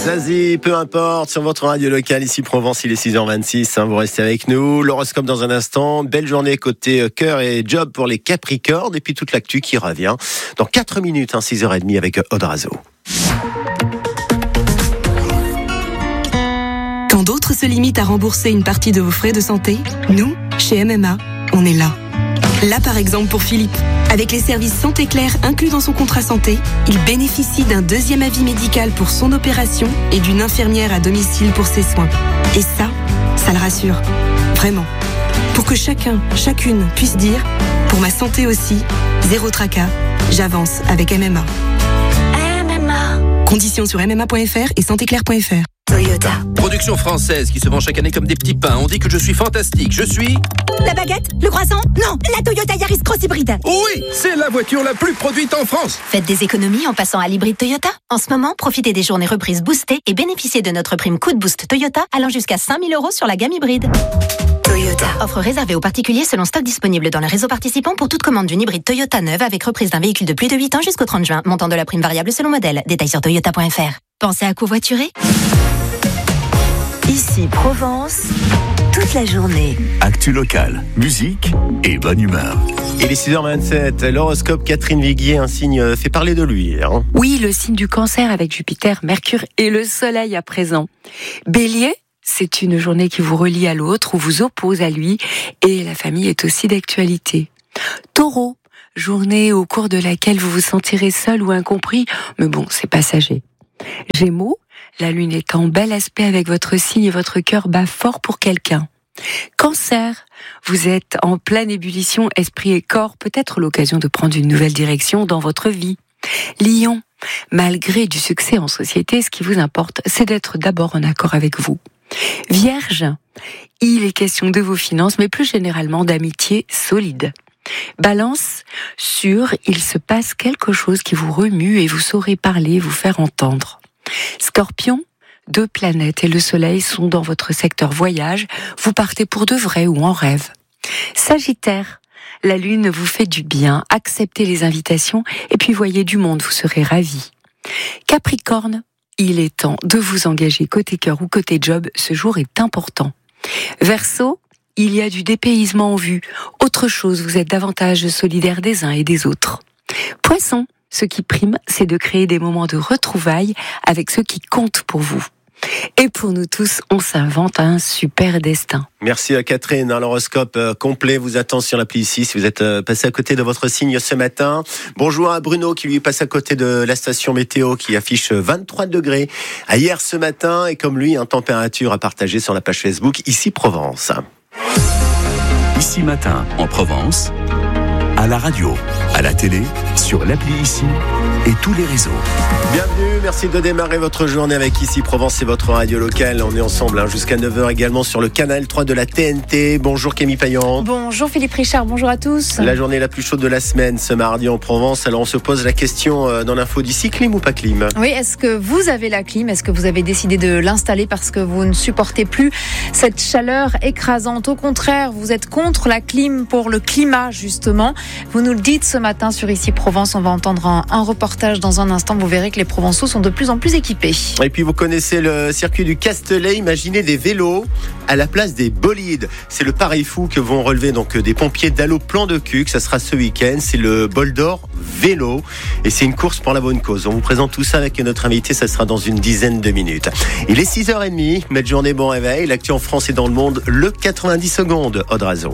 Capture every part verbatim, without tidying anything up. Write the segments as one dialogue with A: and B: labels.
A: Zazie, peu importe, sur votre radio locale, ici Provence, il est six heures vingt-six, hein, vous restez avec nous. L'horoscope dans un instant, belle journée côté cœur et job pour les Capricornes, et puis toute l'actu qui revient dans quatre minutes, hein, six heures trente avec Odrazo.
B: Quand d'autres se limitent à rembourser une partie de vos frais de santé, nous, chez M M A, on est là. Là par exemple pour Philippe. Avec les services Santé Claire inclus dans son contrat santé, il bénéficie d'un deuxième avis médical pour son opération et d'une infirmière à domicile pour ses soins. Et ça, ça le rassure. Vraiment. Pour que chacun, chacune puisse dire « Pour ma santé aussi, zéro tracas, j'avance avec M M A ». M M A. Conditions sur m m a point f r et santé claire point f r.
C: Toyota. Production française qui se vend chaque année comme des petits pains. On dit que je suis fantastique. Je suis...
D: La baguette? Le croissant? Non, la Toyota Yaris Cross Hybride.
C: Oui, c'est la voiture la plus produite en France.
E: Faites des économies en passant à l'hybride Toyota. En ce moment, profitez des journées reprises boostées et bénéficiez de notre prime coup de boost Toyota allant jusqu'à cinq mille euros sur la gamme hybride.
D: Toyota.
E: Offre réservée aux particuliers selon stock disponible dans le réseau participant pour toute commande d'une hybride Toyota neuve avec reprise d'un véhicule de plus de huit ans jusqu'au trente juin. Montant de la prime variable selon modèle. Détails sur toyota point f r. Pensez à covoiturer?
D: Ici Provence, toute la journée.
F: Actu locale, musique et bonne humeur.
A: Il est six heures vingt-sept, l'horoscope Catherine Viguier, un signe fait parler de lui. Hein.
G: Oui, le signe du Cancer avec Jupiter, Mercure et le Soleil à présent. Bélier, c'est une journée qui vous relie à l'autre ou vous oppose à lui et la famille est aussi d'actualité. Taureau, journée au cours de laquelle vous vous sentirez seul ou incompris, mais bon, c'est passager. Gémeaux, la lune est en bel aspect avec votre signe et votre cœur bat fort pour quelqu'un. Cancer, vous êtes en pleine ébullition esprit et corps, peut-être l'occasion de prendre une nouvelle direction dans votre vie. Lion, malgré du succès en société, ce qui vous importe, c'est d'être d'abord en accord avec vous. Vierge, il est question de vos finances, mais plus généralement d'amitié solide. Balance, sûr, il se passe quelque chose qui vous remue et vous saurez parler, vous faire entendre. Scorpion, deux planètes et le soleil sont dans votre secteur voyage, vous partez pour de vrai ou en rêve. Sagittaire, la lune vous fait du bien, acceptez les invitations et puis voyez du monde, vous serez ravis. Capricorne, il est temps de vous engager côté cœur ou côté job, ce jour est important. Verseau, il y a du dépaysement en vue. Autre chose, vous êtes davantage solidaire des uns et des autres. Poisson, ce qui prime, c'est de créer des moments de retrouvailles avec ceux qui comptent pour vous. Et pour nous tous, on s'invente un super destin.
A: Merci à Catherine. L'horoscope complet vous attend sur l'appli ici si vous êtes passé à côté de votre signe ce matin. Bonjour à Bruno qui lui passe à côté de la station météo qui affiche vingt-trois degrés à hier ce matin. Et comme lui, une température à partager sur la page Facebook ici Provence.
F: Ici Matin en Provence, à la radio, à la télé, sur l'appli Ici et tous les réseaux.
A: Bienvenue, merci de démarrer votre journée avec Ici Provence et votre radio locale. On est ensemble hein, jusqu'à neuf heures également sur le canal trois de la T N T. Bonjour Camille Payan.
H: Bonjour Philippe Richard, bonjour à tous.
A: La journée la plus chaude de la semaine ce mardi en Provence. Alors on se pose la question euh, dans l'info d'ici, clim ou pas clim?
H: Oui, est-ce que vous avez la clim? Est-ce que vous avez décidé de l'installer parce que vous ne supportez plus cette chaleur écrasante? Au contraire, vous êtes contre la clim pour le climat justement. Vous nous le dites ce matin sur Ici Provence. On va entendre un, un reportage dans un instant. Vous verrez que les Provençaux sont de plus en plus équipés.
A: Et puis vous connaissez le circuit du Castellet. Imaginez des vélos à la place des bolides. C'est le pari fou que vont relever donc des pompiers d'Allo Plan de Cuc. Ça sera ce week-end. C'est le Bol d'Or vélo et c'est une course pour la bonne cause. On vous présente tout ça avec notre invité. Ça sera dans une dizaine de minutes. Il est six heures trente. Belle journée, bon réveil. L'actu en France et dans le monde. Le quatre-vingt-dix secondes. Odrazo.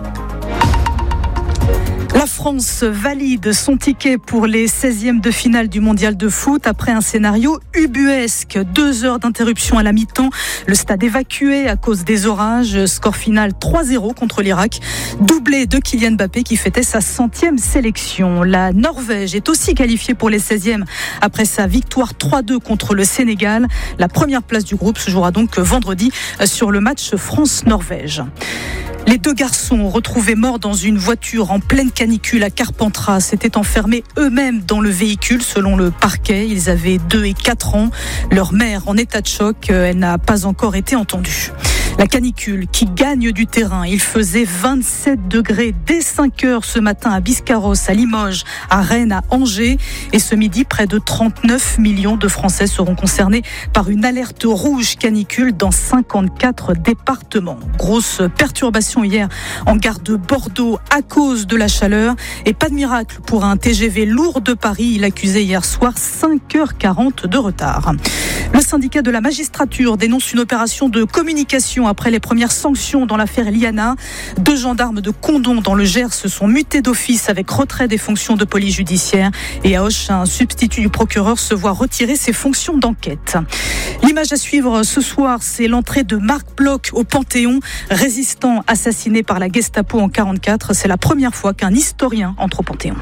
I: La France valide son ticket pour les seizièmes de finale du mondial de foot après un scénario ubuesque. Deux heures d'interruption à la mi-temps. Le stade évacué à cause des orages. Score final trois zéro contre l'Irak. Doublé de Kylian Mbappé qui fêtait sa centième sélection. La Norvège est aussi qualifiée pour les seizièmes après sa victoire trois deux contre le Sénégal. La première place du groupe se jouera donc vendredi sur le match France-Norvège. Les deux garçons retrouvés morts dans une voiture en pleine canicule à Carpentras s'étaient enfermés eux-mêmes dans le véhicule selon le parquet. Ils avaient deux et quatre ans. Leur mère en état de choc, elle n'a pas encore été entendue. La canicule qui gagne du terrain. Il faisait vingt-sept degrés dès cinq heures ce matin à Biscarrosse, à Limoges, à Rennes, à Angers. Et ce midi, près de trente-neuf millions de Français seront concernés par une alerte rouge canicule dans cinquante-quatre départements. Grosse perturbation hier en gare de Bordeaux à cause de la chaleur. Et pas de miracle pour un T G V lourd de Paris. Il accusait hier soir cinq heures quarante de retard. Le syndicat de la magistrature dénonce une opération de communication après les premières sanctions dans l'affaire Liana. Deux gendarmes de Condom dans le Gers se sont mutés d'office avec retrait des fonctions de police judiciaire. Et à Auch, un substitut du procureur se voit retirer ses fonctions d'enquête. L'image à suivre ce soir, c'est l'entrée de Marc Bloch au Panthéon, résistant assassiné par la Gestapo en quarante-quatre. C'est la première fois qu'un historien entre au Panthéon.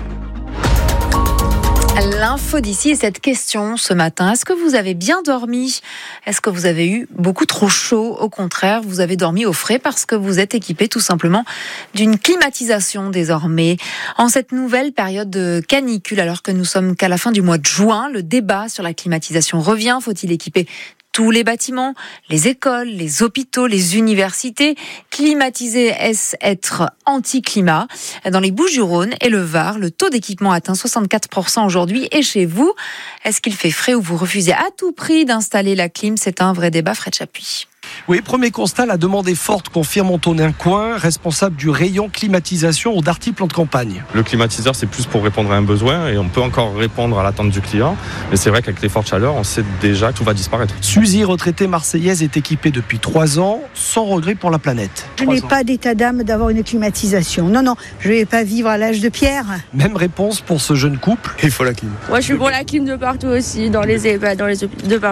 H: L'info d'ici est cette question ce matin. Est-ce que vous avez bien dormi ? Est-ce que vous avez eu beaucoup trop chaud ? Au contraire, vous avez dormi au frais parce que vous êtes équipé tout simplement d'une climatisation désormais. En cette nouvelle période de canicule, alors que nous sommes qu'à la fin du mois de juin, le débat sur la climatisation revient. Faut-il équiper tous les bâtiments, les écoles, les hôpitaux, les universités? Climatiser, est-ce être anti-climat? Dans les Bouches-du-Rhône et le Var, le taux d'équipement atteint soixante-quatre pour cent aujourd'hui. Et chez vous, est-ce qu'il fait frais ou vous refusez à tout prix d'installer la clim? C'est un vrai débat, Fred Chapuis.
J: Oui, premier constat, la demande est forte, confirme Antonin Coin, responsable du rayon climatisation au Darty Plan de Campagne.
K: Le climatiseur, c'est plus pour répondre à un besoin et on peut encore répondre à l'attente du client. Mais c'est vrai qu'avec les fortes chaleurs, on sait déjà que tout va disparaître.
J: Suzy, retraitée marseillaise, est équipée depuis trois ans, sans regret pour la planète.
L: Je n'ai pas d'état d'âme d'avoir une climatisation. Non, non, je ne vais pas vivre à l'âge de pierre.
J: Même réponse pour ce jeune couple.
K: Il faut la clim.
M: Moi, je suis pour la clim de partout aussi, dans les, dans les, de partout.